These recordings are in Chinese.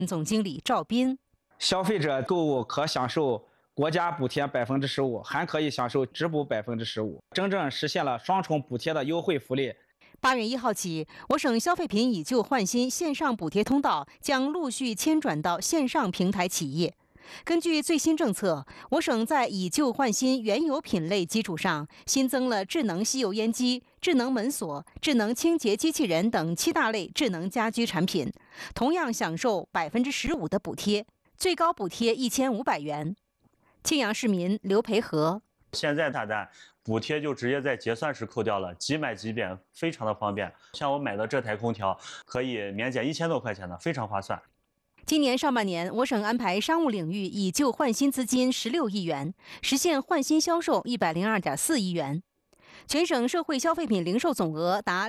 总经理赵斌。 消费者购物可享受国家补贴15%，还可以享受直补15%，真正实现了双重补贴的优惠福利。 8月1号起，我省消费品以旧换新线上补贴通道将陆续迁转到线上平台企业。根据最新政策，我省在以旧换新原有品类基础上，新增了智能吸油烟机、智能门锁、智能清洁机器人等7大类智能家居产品，同样享受15%的补贴，最高补贴1500元。庆阳市民刘培和。 现在下单补贴就直接在结算时扣掉了，即买即免，非常的方便。像我买的这台空调可以免减1000多块钱呢，非常划算。 今年上半年，我省安排商务领域以旧换新资金16亿元，实现换新销售102.4亿元。全省社会消费品零售总额达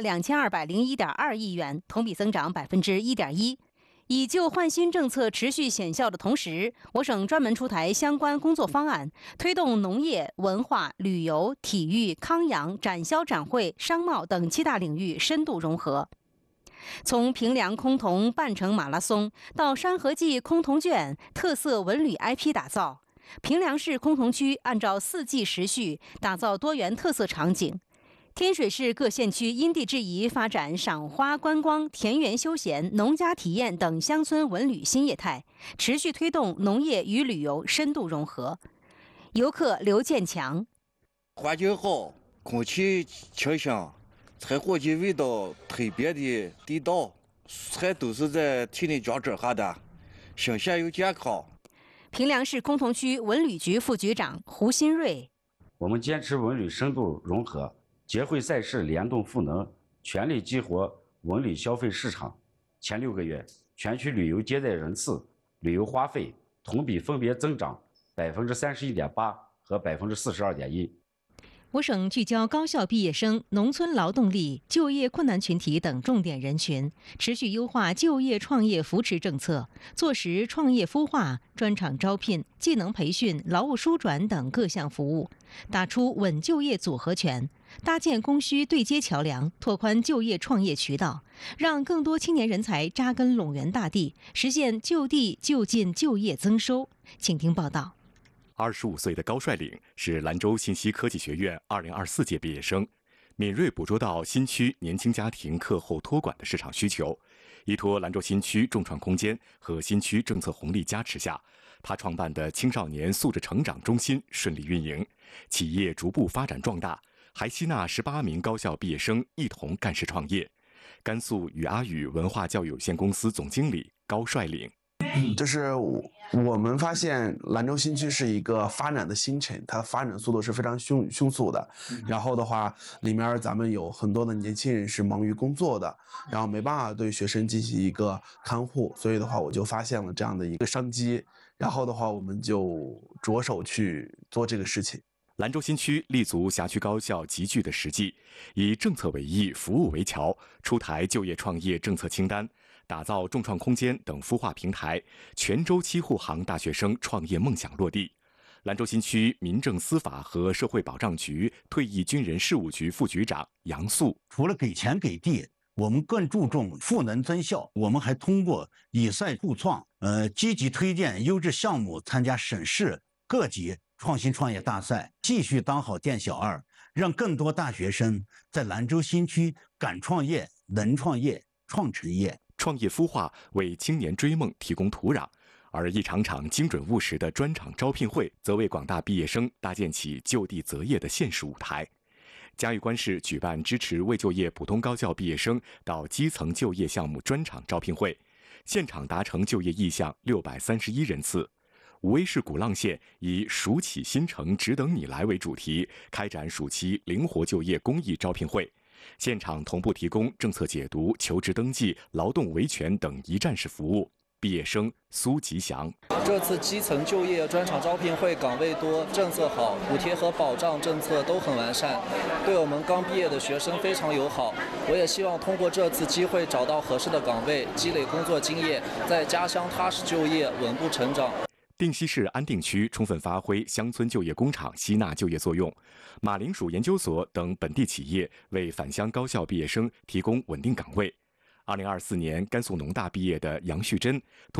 2201.2亿元，同比增长1.1%。以旧换新政策持续显效的同时，我省专门出台相关工作方案，推动农业、文化、旅游、体育、康养、展销展会、商贸等7大领域深度融合。从平凉崆峒半程马拉松到山河记崆峒卷特色文旅 IP 打造，平凉市崆峒区按照4季时序打造多元特色场景。天水市各县区因地制宜发展赏花观光、田园休闲、农家体验等乡村文旅新业态，持续推动农业与旅游深度融合。游客刘建强： 环境好，空气清香，柴火鸡味道特别的地道，菜都是在田里庄种下的，新鲜又健康。 平凉市崆峒区文旅局副局长胡新瑞： 我们坚持文旅深度融合，结汇赛事联动赋能，全力激活文旅消费市场。前6个月，全区旅游接待人次、旅游花费同比分别增长31.8%和42.1%。 我省聚焦高校毕业生、农村劳动力、就业困难群体等重点人群，持续优化就业创业扶持政策，做实创业孵化、专场招聘、技能培训、劳务疏转等各项服务，打出稳就业组合拳，搭建供需对接桥梁，拓宽就业创业渠道，让更多青年人才扎根陇源大地，实现就地就近就业增收。请听报道。 25岁的高帅岭是兰州信息科技学院2024届毕业生，敏锐捕捉到新区年轻家庭课后托管的市场需求，依托兰州新区众创空间和新区政策红利加持下，他创办的青少年素质成长中心顺利运营，企业逐步发展壮大，还吸纳18名高校毕业生一同干事创业。甘肃与阿语文化教育有限公司总经理高帅岭。 就是我们发现兰州新区是一个发展的新城，它的发展速度是非常迅速的。然后的话，里面咱们有很多的年轻人是忙于工作的，然后没办法对学生进行一个看护，所以的话，我就发现了这样的一个商机。然后的话，我们就着手去做这个事情。 兰州新区立足辖区高校集聚的实际，以政策为翼，服务为桥，出台就业创业政策清单，打造众创空间等孵化平台，全周期护航大学生创业梦想落地。兰州新区民政司法和社会保障局退役军人事务局副局长杨素： 除了给钱给地，我们更注重赋能增效。我们还通过以赛互创，积极推荐优质项目参加省市各级创新创业大赛，继续当好店小二，让更多大学生在兰州新区敢创业、能创业、创成业。 创业孵化为青年追梦提供土壤，而一场场精准务实的专场招聘会，则为广大毕业生搭建起就地择业的现实舞台。嘉峪关市举办支持未就业普通高校毕业生到基层就业项目专场招聘会，现场达成就业意向631人次。武威市鼓浪县以暑起新城只等你来为主题，开展暑期灵活就业公益招聘会，现场同步提供政策解读、求职登记、劳动维权等一站式服务。毕业生苏吉祥： 这次基层就业专场招聘会岗位多，政策好，补贴和保障政策都很完善，对我们刚毕业的学生非常友好。我也希望通过这次机会找到合适的岗位，积累工作经验，在家乡踏实就业，稳步成长。 定西市安定区充分发挥乡村就业工厂吸纳就业作用，马铃薯研究所等本地企业为返乡高校毕业生提供稳定岗位。2024年甘肃农大毕业的杨旭珍